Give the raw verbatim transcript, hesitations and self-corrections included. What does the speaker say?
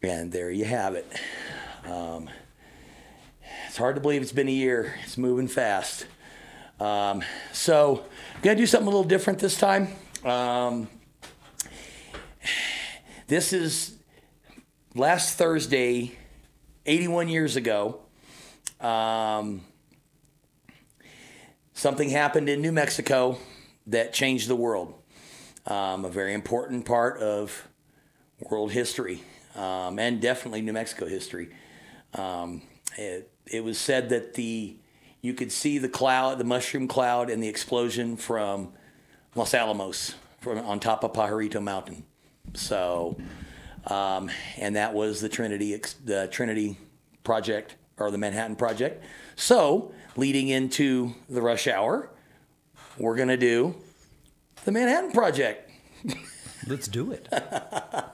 And there you have it. Um, it's hard to believe it's been a year. It's moving fast. Um, so, I'm going to do something a little different this time. Um, this is last Thursday, eighty-one years ago. Um, something happened in New Mexico that changed the world. Um, a very important part of world history, um, and definitely New Mexico history. Um, it, it was said that the you could see the cloud, the mushroom cloud, and the explosion from Los Alamos, from on top of Pajarito Mountain. So, um, and that was the Trinity, the Trinity Project, or the Manhattan Project. So, leading into the rush hour, we're going to do the Manhattan Project. Let's do it.